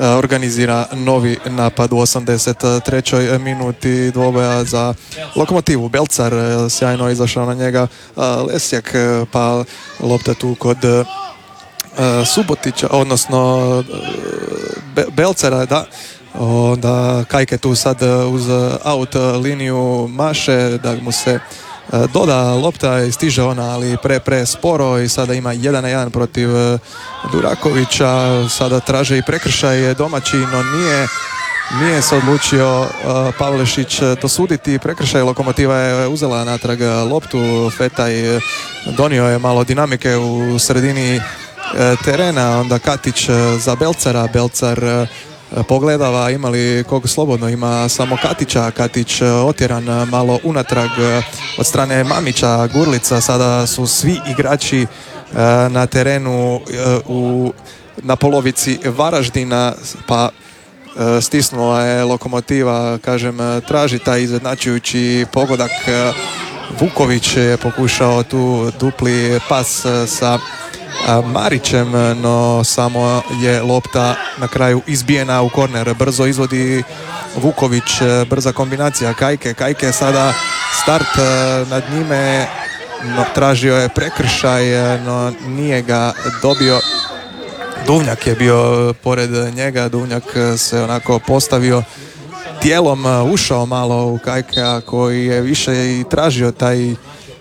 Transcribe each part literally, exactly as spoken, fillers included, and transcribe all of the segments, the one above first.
organizira novi napad u osamdeset trećoj minuti dvoboja za Lokomotivu. Belcar sjajno izašao na njega, Lesjak pa lopta tu kod Subotića, odnosno Belcara, da. Onda Kajke tu sad uz out liniju maše da mu se doda lopta i stiže ona, ali pre pre sporo i sada ima jedan na jedan protiv Durakovića. Sada traže i prekršaj domaći, no nije nije se odlučio Pavlešić dosuditi prekršaj. Lokomotiva je uzela natrag loptu, Fetaj donio je malo dinamike u sredini terena, onda Katić za Belcara, Belcar pogledava ima li kog slobodno, ima samo Katića, Katić otjeran malo unatrag od strane Mamića, Gurlica. Sada su svi igrači na terenu u, na polovici Varaždina, pa stisnula je Lokomotiva, kažem, traži taj izjednačujući pogodak. Vuković je pokušao tu dupli pas sa Marićem, no samo je lopta na kraju izbijena u korner. Brzo izvodi Vuković, brza kombinacija Kajke, Kajke sada start nad njime, no, tražio je prekršaj, no nije ga dobio. Duvnjak je bio pored njega, Duvnjak se onako postavio tijelom, ušao malo u Kajka koji je više i tražio taj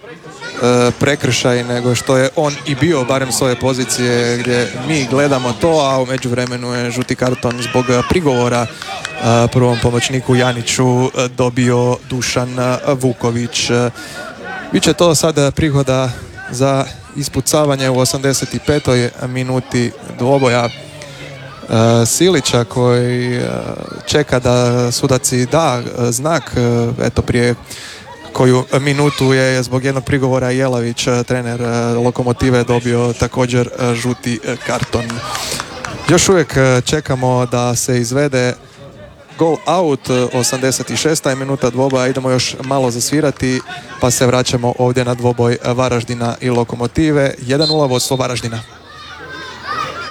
prekršaj nego što je on i bio, barem s ove pozicije gdje mi gledamo to, a u međuvremenu je žuti karton zbog prigovora prvom pomoćniku Janiću dobio Dušan Vuković. Biće to sad prigoda za ispucavanje u osamdeset petoj minuti dvoboja Silića koji čeka da sudaci da znak. Eto, prije koju minutu je zbog jednog prigovora Jelavić, trener Lokomotive, dobio također žuti karton. Još uvijek čekamo da se izvede goal out, osamdeset šesta minuta dvoboja. Idemo još malo zasvirati pa se vraćamo ovdje na dvoboj Varaždina i Lokomotive. jedan nula vodstvo Varaždina.